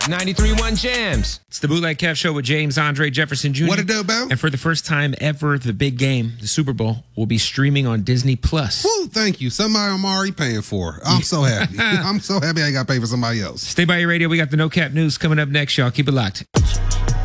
93.1 Jams. It's the Bootleg Kev Show with James Andre Jefferson Jr. What it do, Bo? And for the first time ever, the big game, the Super Bowl, will be streaming on Disney Plus. Woo, thank you. Somebody I'm already paying for. I'm so happy. I'm so happy I got to pay for somebody else. Stay by your radio. We got the No Cap News coming up next, y'all. Keep it locked.